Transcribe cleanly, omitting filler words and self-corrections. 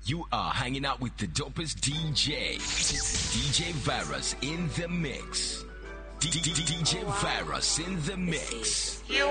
You are hanging out with the dopest DJ. DJ Virus in the mix. DJ Virus in the mix.